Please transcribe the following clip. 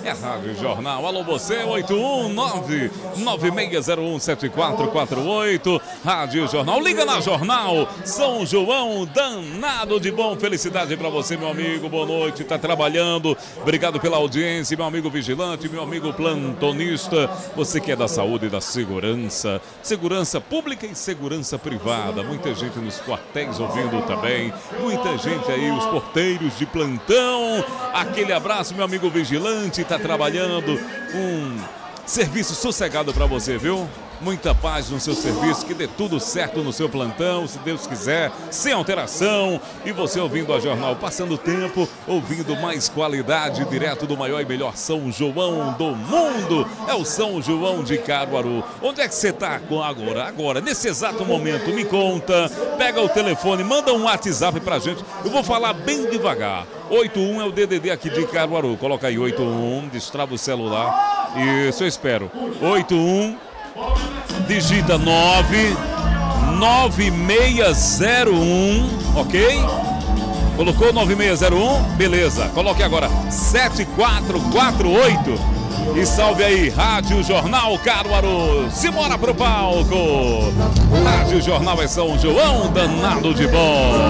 É Rádio Jornal. Alô você, 819-9601-7448. Rádio Jornal. Liga na Jornal. São João, danado de bom. Felicidade pra você, meu amigo. Boa noite. Tá trabalhando. Obrigado pela audiência, meu amigo vigilante, meu amigo plantonista. Você que é da saúde e da segurança. Segurança pública e segurança privada. Muita gente nos quartéis ouvindo também. Muita gente aí, os porteiros de plantão. Aquele abraço, meu amigo vigilante. Tá trabalhando. Serviço sossegado para você, viu? Muita paz no seu serviço, que dê tudo certo no seu plantão, se Deus quiser, sem alteração. E você ouvindo a Jornal, passando tempo, ouvindo mais qualidade, direto do maior e melhor São João do mundo. É o São João de Caruaru. Onde é que você está agora? Agora, nesse exato momento, me conta. Pega o telefone, manda um WhatsApp pra gente. Eu vou falar bem devagar. 81 é o DDD aqui de Caruaru. Coloca aí 81, destrava o celular. Isso, eu espero. 81, digita 9601, ok? Colocou 9601? Beleza. Coloque agora 7448 e salve aí, Rádio Jornal Caruaru. Simbora pro palco. Rádio Jornal é São João, danado de bom.